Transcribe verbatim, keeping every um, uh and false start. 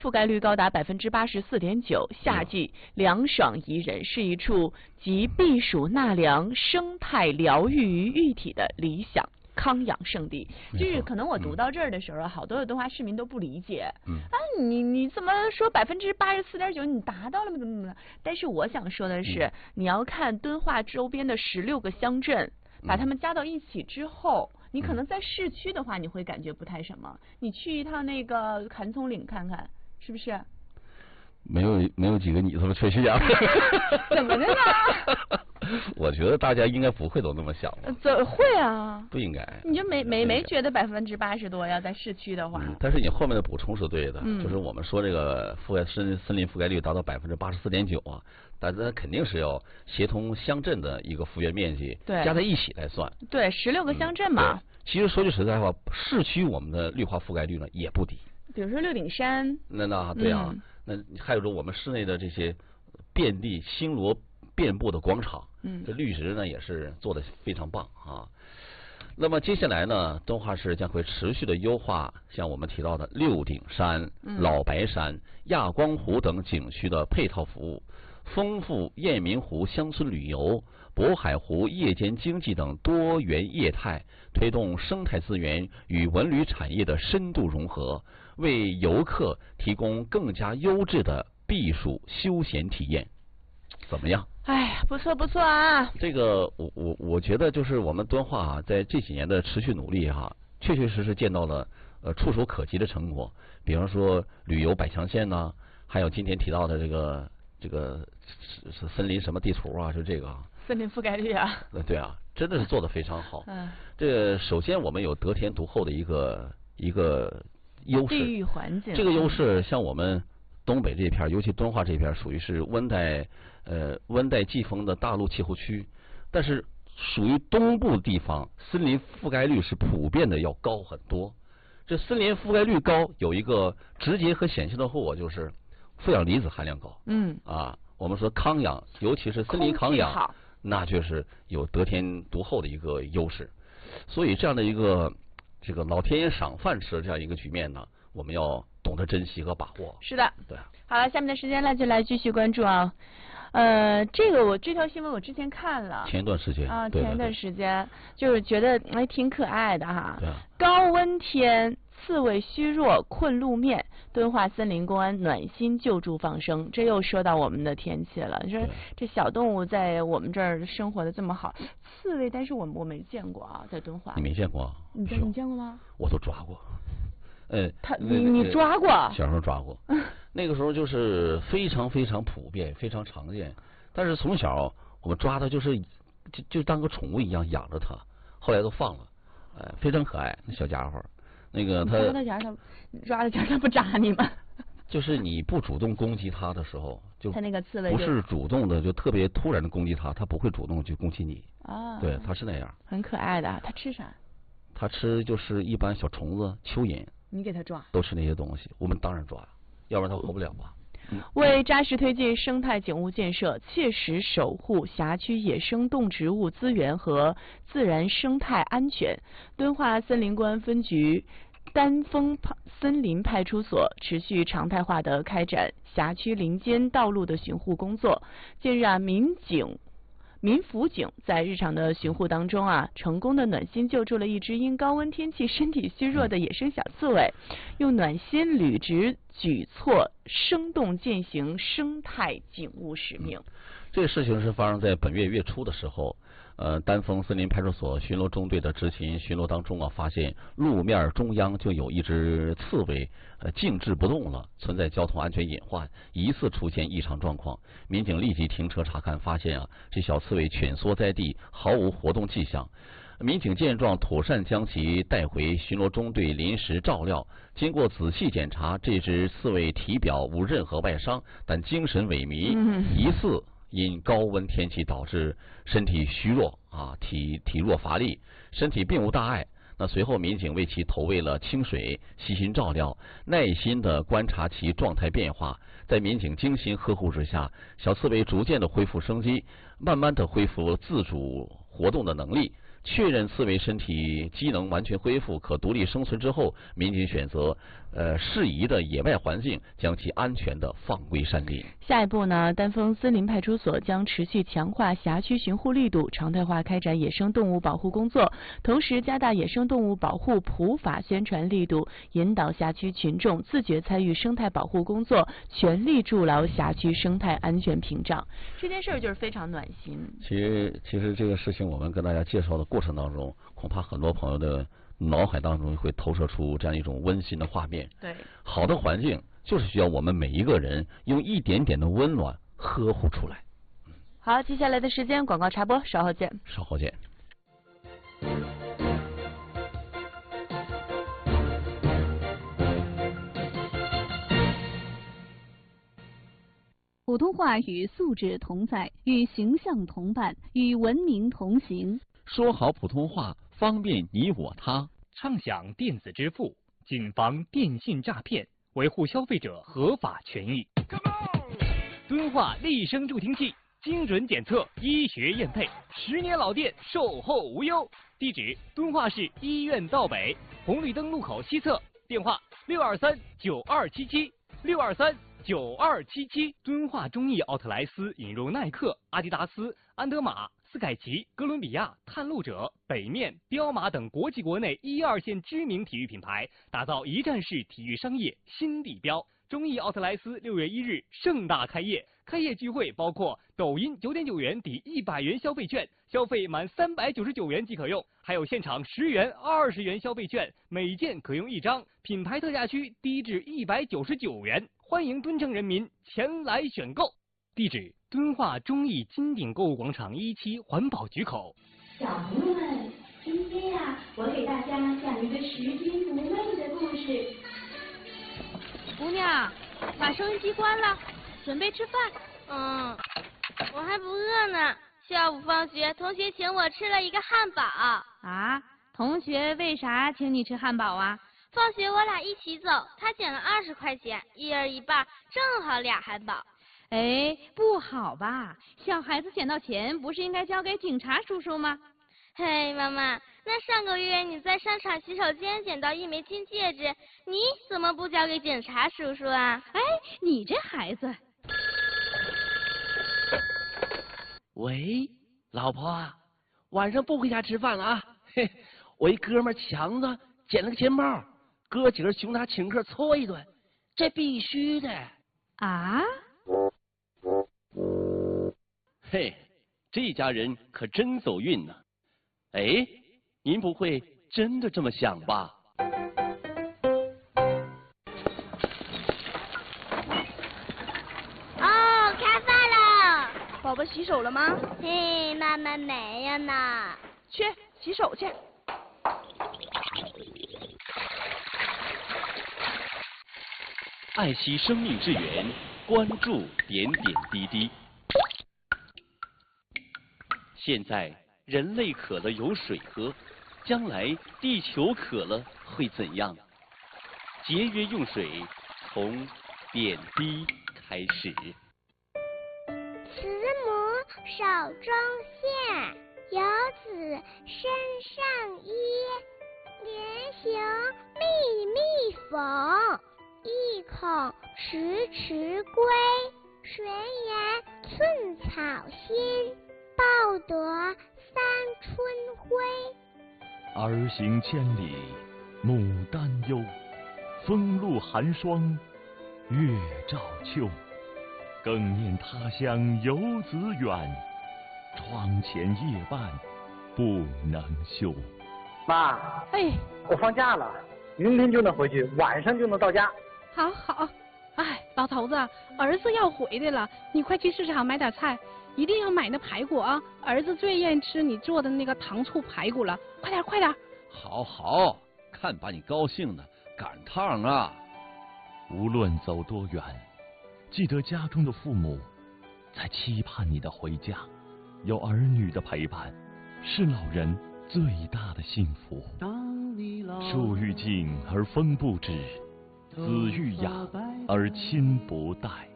覆盖率高达百分之八十四点九，夏季凉爽宜人，是一处集避暑纳凉、生态疗愈于一体的理想康养圣地。就是可能我读到这儿的时候，嗯、好多的敦化市民都不理解，嗯、啊，你你怎么说百分之八十四点九你达到了吗？怎么怎么？但是我想说的是，嗯、你要看敦化周边的十六个乡镇，把它们加到一起之后。你可能在市区的话，你会感觉不太什么。你去一趟那个韩葱岭看看，是不是？ 没有没有几个你这么缺心眼。 怎么的呢？ 我觉得大家应该不会都那么想吧。 怎会啊？ 不应该。 你就没没没觉得百分之八十多要在市区的话、 嗯？但是你后面的补充是对的， 嗯、 就是我们说这个覆盖森森林覆盖率达到百分之八十四点九啊，但是肯定是要协同乡镇的一个幅员面积加在一起来算。 对，十六个乡镇嘛、 嗯。其实说句实在话，市区我们的绿化覆盖率呢也不低。 比如说六顶山。 那那对啊。嗯那还有着我们市内的这些遍地星罗遍布的广场， 嗯， 这绿植呢也是做的非常棒啊。那么接下来呢，敦化市将会持续的优化像我们提到的六顶山、 嗯、 老白山、亚光湖等景区的配套服务，丰富雁鸣湖乡村旅游、渤海湖夜间经济等多元业态，推动生态资源与文旅产业的深度融合，为游客提供更加优质的避暑休闲体验。怎么样？ 哎呀，不错不错啊！ 这个我我我觉得就是我们敦化啊，在这几年的持续努力哈、啊，确确实实见到了呃触手可及的成果。比方说旅游百强县呐、啊，还有今天提到的这个这个森林什么地图啊，就这个啊。 森林覆盖率啊。 对啊，真的是做得非常好。 嗯。 这个首先我们有得天独厚的一个一个优势。 地域环境。 这个优势像我们东北这片，尤其敦化这片，属于是温带呃温带季风的大陆气候区，但是属于东部地方，森林覆盖率是普遍的要高很多。这森林覆盖率高，有一个直接和显性的后果就是负氧离子含量高。 嗯。 啊，我们说康养，尤其是森林康养，那就是有得天独厚的一个优势。所以这样的一个这个老天爷赏饭吃的这样一个局面呢，我们要懂得珍惜和把握。 是的。 对啊。 好了，下面的时间呢就来继续关注啊。呃，这个我这条新闻我之前看了， 前一段时间啊， 对前一段时间就是觉得哎挺可爱的哈。 对啊。 高温天，刺猬虚弱困路面，敦化森林公安暖心救助放生。这又说到我们的天气了，你说这小动物在我们这儿生活的这么好，刺猬，但是我我没见过啊，在敦化。 你没见过？ 你见你见过吗？ 我都抓过。呃， 他你你抓过？ 小时候抓过，那个时候就是非常非常普遍，非常常见。但是从小我们抓它就是就就当个宠物一样养着它，后来都放了，呃，非常可爱那小家伙。那个它抓它前它抓它前它不扎你吗？ 就是你不主动攻击它的时候，就它那个刺猬不是主动的，就特别突然的攻击它，它不会主动去攻击你。 啊， 对，它是那样。 很可爱的，它吃啥？ 它吃就是一般小虫子、蚯蚓。 你给它抓， 都吃那些东西，我们当然抓，要不然它活不了吧。 嗯、为扎实推进生态景物建设，切实守护辖区野生动植物资源和自然生态安全，敦化森林公安分局丹峰森林派出所持续常态化的开展辖区林间道路的巡护工作。近日啊，民警。民辅警在日常的巡护当中啊，成功的暖心救助了一只因高温天气身体虚弱的野生小刺猬，用暖心履职举措，生动践行生态警务使命。嗯、 这个事情是发生在本月月初的时候，呃，丹峰森林派出所巡逻中队的执勤巡逻当中啊，发现路面中央就有一只刺猬，呃，静止不动了，存在交通安全隐患，疑似出现异常状况。民警立即停车查看，发现啊，这小刺猬蜷缩在地，毫无活动迹象。民警见状，妥善将其带回巡逻中队临时照料。经过仔细检查，这只刺猬体表无任何外伤，但精神萎靡， 嗯、 疑似因高温天气导致身体虚弱啊，体体弱乏力，身体并无大碍。那随后民警为其投喂了清水，细心照料，耐心的观察其状态变化。在民警精心呵护之下，小刺猬逐渐的恢复生机，慢慢的恢复自主活动的能力。 确认刺猬身体机能完全恢复、可独立生存之后，民警选择呃适宜的野外环境，将其安全的放归山林。 下一步呢，丹峰森林派出所将持续强化辖区巡护力度，常态化开展野生动物保护工作，同时加大野生动物保护普法宣传力度，引导辖区群众自觉参与生态保护工作，全力筑牢辖区生态安全屏障。这件事儿就是非常暖心。 其实，其实这个事情我们跟大家介绍的过程当中，恐怕很多朋友的脑海当中会投射出这样一种温馨的画面。 对， 好的环境就是需要我们每一个人用一点点的温暖呵护出来。 好，接下来的时间广告插播，稍后见。 稍后见。 普通话与素质同在，与形象同伴，与文明同行。 说好普通话，方便你我他。 畅享电子支付，谨防电信诈骗，维护消费者合法权益。敦化立声助听器，精准检测，医学验配，十年老店，售后无忧。地址：敦化市医院道北红绿灯路口西侧，电话：六二三九二七七六二三九二七七。敦化中艺奥特莱斯引入耐克、阿迪达斯、安德玛、斯凯奇、哥伦比亚、探路者、北面、彪马等国际国内一二线知名体育品牌，打造一站式体育商业新地标。中艺奥特莱斯六月一日盛大开业，开业聚会包括抖音九点九元抵一百元消费券，消费满三百九十九元即可用，还有现场十元、二十元消费券，每件可用一张，品牌特价区低至一百九十九元，欢迎敦城人民前来选购。地址：敦化中艺金鼎购物广场一期环保局口。 小朋友们，今天呀、啊，我给大家讲一个拾金不昧的故事。 姑娘，把收音机关了，准备吃饭。 嗯，我还不饿呢。下午放学，同学请我吃了一个汉堡。 啊？同学为啥请你吃汉堡啊？ 放学我俩一起走，他捡了二十块钱，一人一半，正好俩汉堡。 哎，不好吧？小孩子捡到钱不是应该交给警察叔叔吗？ 嘿，妈妈，那上个月你在商场洗手间捡到一枚金戒指，你怎么不交给警察叔叔啊？ 哎，你这孩子。 喂，老婆啊，晚上不回家吃饭了啊？嘿，我一哥们强子捡了个钱包，哥几个熊他请客搓一顿，这必须的。 啊？ 嘿，这家人可真走运呢。哎，您不会真的这么想吧？ 哦，开饭了。 宝宝洗手了吗？ 嘿，妈妈没有呢。 去洗手去。 爱惜生命之源，关注点点滴滴。现在人类渴了有水喝，将来地球渴了会怎样？节约用水，从点滴开始。 慈母手中线，游子身上衣。连行密密缝，意恐迟迟归。谁言寸草心，报得三春晖。 儿行千里母担忧，风露寒霜月照秋。更念他乡游子远，窗前夜半不能休。 妈， 哎， 我放假了，明天就能回去，晚上就能到家。 好好。哎，老头子，儿子要回来了，你快去市场买点菜，一定要买那排骨啊！儿子最愿意吃你做的那个糖醋排骨了，快点快点！ 好好，看把你高兴的，赶趟啊！ 无论走多远，记得家中的父母在期盼你的回家，有儿女的陪伴，是老人最大的幸福。树欲静而风不止，子欲养而亲不待。